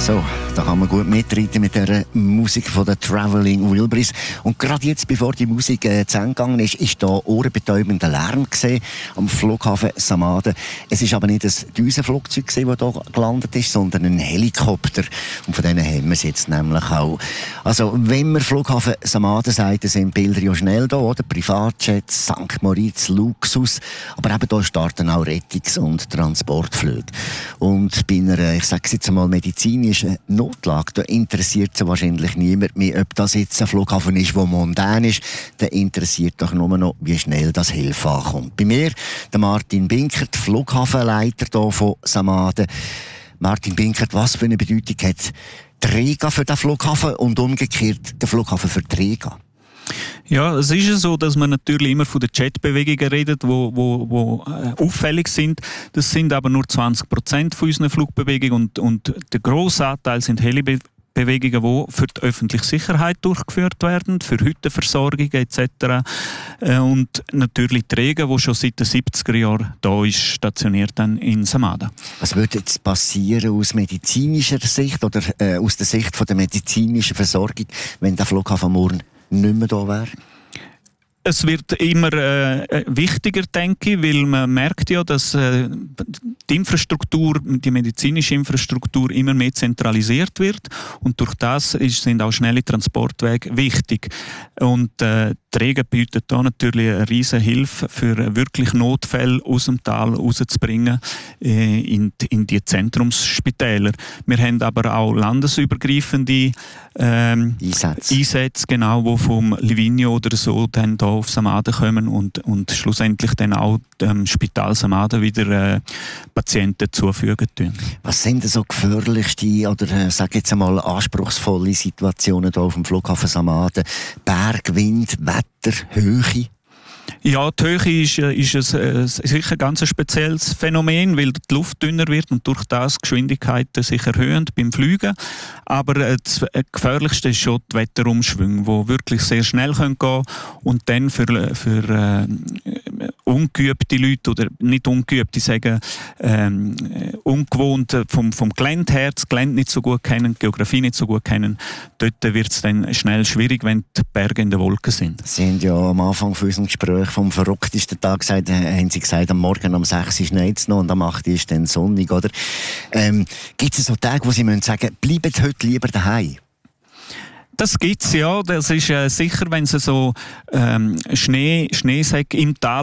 So, da kann man gut mitreiten mit der Musik von den Traveling Wilburys. Und gerade jetzt, bevor die Musik zu Ende gegangen ist, ist da ohrenbetäubender Lärm gesehen am Flughafen Samaden. Es ist aber nicht ein Düsenflugzeug gesehen, das hier gelandet ist, sondern ein Helikopter. Und von denen haben wir es jetzt nämlich auch. Also, wenn man Flughafen Samaden sagt, dann sind Bilder ja schnell da, oder? Privatjets, St. Moritz, Luxus. Aber eben da starten auch Rettungs- und Transportflüge. Und bei einer, ich sage es jetzt einmal, medizinischen Notlage, da interessiert es wahrscheinlich niemand mehr, ob das jetzt ein Flughafen ist, der mondän ist. Da interessiert doch nur noch, wie schnell das Hilfe ankommt. Bei mir, der Martin Binkert, Flughafenleiter hier von Samaden. Martin Binkert, was für eine Bedeutung hat die Rega für den Flughafen und umgekehrt der Flughafen für die Rega? Ja, es ist ja so, dass man natürlich immer von den Jetbewegungen redet, die auffällig sind. Das sind aber nur 20% von unseren Flugbewegungen und der grosse Anteil sind Helibewegungen, die für die öffentliche Sicherheit durchgeführt werden, für Hüttenversorgung etc. Und natürlich die Rega, die schon seit den 70er Jahren da ist, stationiert dann in Samaden. Was würde jetzt passieren aus medizinischer Sicht oder aus der Sicht von der medizinischen Versorgung, wenn der Flughafen morgen nicht mehr da wäre? Es wird immer wichtiger, denke ich, weil man merkt ja, dass die Infrastruktur, die medizinische Infrastruktur immer mehr zentralisiert wird und durch das sind auch schnelle Transportwege wichtig. Und die Rega bietet da natürlich eine riesige Hilfe für wirklich Notfälle aus dem Tal rauszubringen in die Zentrumsspitäler. Wir haben aber auch landesübergreifende Einsätze, genau, die vom Livigno oder so dann da auf Samaden kommen und schlussendlich dann auch dem Spital Samaden wieder Patienten zufügen tun. Was sind denn so gefährlichste oder sag jetzt einmal anspruchsvolle Situationen hier auf dem Flughafen Samaden? Berg, Wind, Wetter, Höhe? Ja, die Höhe ist sicher ein ganz spezielles Phänomen, weil die Luft dünner wird und durch das Geschwindigkeiten sich erhöhen beim Fliegen. Aber das Gefährlichste ist schon die Wetterumschwünge, die wirklich sehr schnell gehen können und dann für ungeübte Leute oder nicht ungeübte, sagen ungewohnt vom Gelände her, das Gelände nicht so gut kennen, die Geografie nicht so gut kennen, dort wird es dann schnell schwierig, wenn die Berge in den Wolken sind. Sie haben ja am Anfang von unserem Gespräch vom verrücktesten Tag gesagt, haben Sie gesagt, am Morgen um 6 Uhr schneit es noch und am 8 Uhr ist dann sonnig, oder? Gibt es so Tage, wo Sie sagen müssen, bleibt heute lieber daheim? Das gibt's ja. Das ist sicher, wenn es so Schneesäcke im Tal